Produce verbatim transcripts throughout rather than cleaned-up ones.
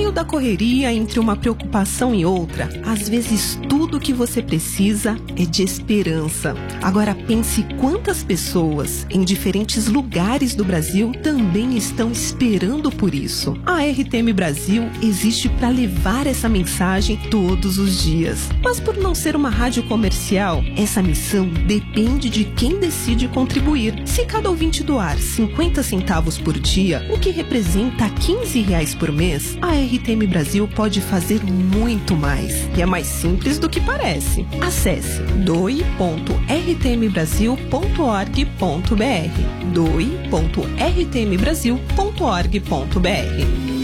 meio da correria, entre uma preocupação e outra, às vezes tudo que você precisa é de esperança. Agora pense quantas pessoas em diferentes lugares do Brasil também estão esperando por isso. A R T M Brasil existe para levar essa mensagem todos os dias. Mas por não ser uma rádio comercial, essa missão depende de quem decide contribuir. Se cada ouvinte doar cinquenta centavos por dia, o que representa quinze reais por mês, a R T M Brasil pode fazer muito mais. E é mais simples do que parece. Acesse doe ponto r t m brasil ponto org ponto b r doe ponto r t m brasil ponto org ponto b r.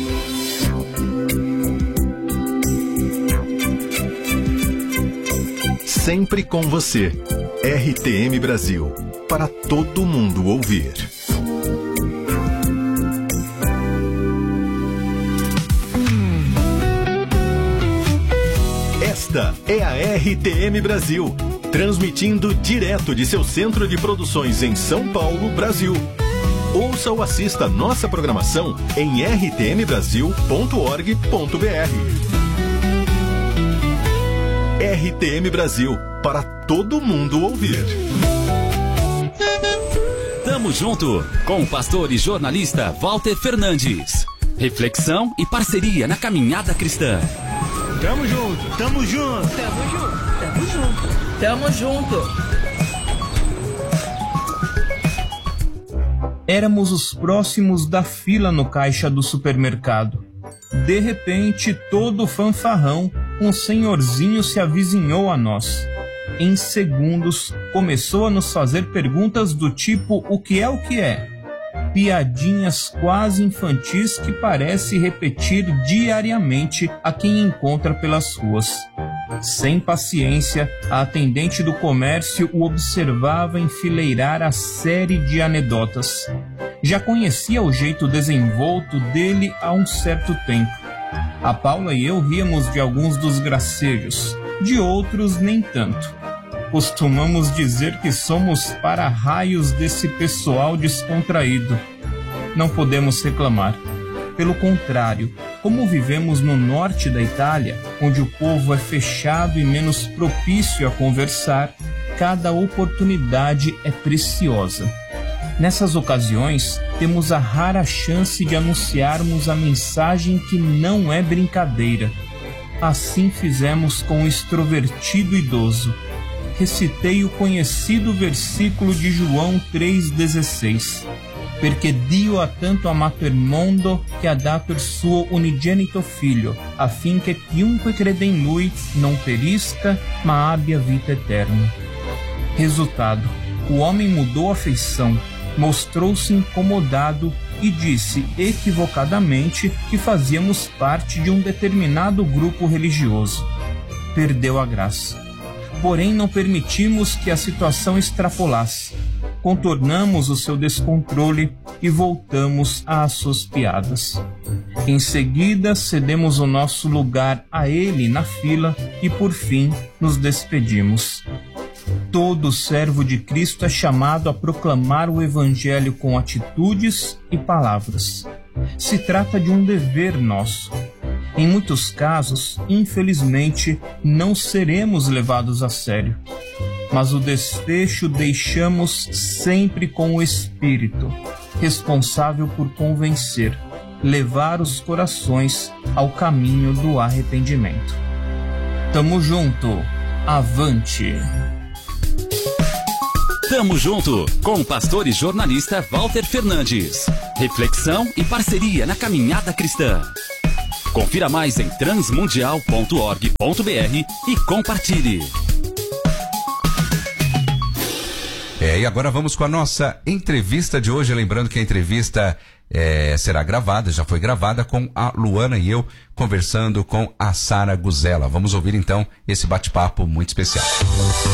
Sempre com você. R T M Brasil. Para todo mundo ouvir. Esta é a R T M Brasil, transmitindo direto de seu centro de produções em São Paulo, Brasil. Ouça ou assista nossa programação em r t m brasil ponto org ponto b r. R T M Brasil, para todo mundo ouvir. Tamo junto com o pastor e jornalista Walter Fernandes. Reflexão e parceria na caminhada cristã. Tamo junto, tamo junto, tamo junto, tamo junto, tamo junto. Éramos os próximos da fila no caixa do supermercado. De repente, todo fanfarrão, um senhorzinho se avizinhou a nós. Em segundos, começou a nos fazer perguntas do tipo: o que é o que é? Piadinhas quase infantis que parece repetir diariamente a quem encontra pelas ruas. Sem paciência, a atendente do comércio o observava enfileirar a série de anedotas. Já conhecia o jeito desenvolto dele há um certo tempo. A Paula e eu ríamos de alguns dos gracejos, de outros nem tanto. Costumamos dizer que somos para-raios desse pessoal descontraído. Não podemos reclamar. Pelo contrário, como vivemos no norte da Itália, onde o povo é fechado e menos propício a conversar, cada oportunidade é preciosa. Nessas ocasiões, temos a rara chance de anunciarmos a mensagem que não é brincadeira. Assim fizemos com o extrovertido idoso. Recitei o conhecido versículo de João três dezesseis. Perché Dio ha tanto amato il mondo che ha dato il suo unigenito figlio, affinché chiunque crede in lui non perisca, ma abbia vita eterna. Resultado: o homem mudou a feição, mostrou-se incomodado e disse equivocadamente que fazíamos parte de um determinado grupo religioso. Perdeu a graça. Porém, não permitimos que a situação extrapolasse. Contornamos o seu descontrole e voltamos às suas piadas. Em seguida, cedemos o nosso lugar a ele na fila e, por fim, nos despedimos. Todo servo de Cristo é chamado a proclamar o Evangelho com atitudes e palavras. Se trata de um dever nosso. Em muitos casos, infelizmente, não seremos levados a sério. Mas o desfecho deixamos sempre com o Espírito, responsável por convencer, levar os corações ao caminho do arrependimento. Tamo junto, avante! Tamo junto com o pastor e jornalista Walter Fernandes. Reflexão e parceria na caminhada cristã. Confira mais em transmundial ponto org ponto b r e compartilhe. É, e agora vamos com a nossa entrevista de hoje. Lembrando que a entrevista é, será gravada, já foi gravada, com a Luana e eu conversando com a Sara Guzella. Vamos ouvir então esse bate-papo muito especial.